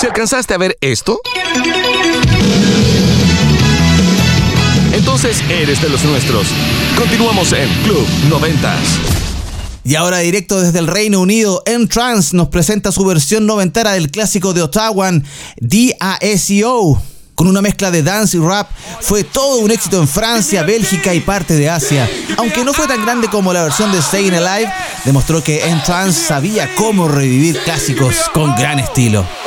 Si alcanzaste a ver esto, entonces eres de los nuestros. Continuamos en Club 90s. Y ahora directo desde el Reino Unido, N-Trance nos presenta su versión noventera del clásico de Ottawa, D.A.S.E.O. Con una mezcla de dance y rap, fue todo un éxito en Francia, Bélgica y parte de Asia. Aunque no fue tan grande como la versión de Staying Alive, demostró que N-Trance sabía cómo revivir clásicos con gran estilo.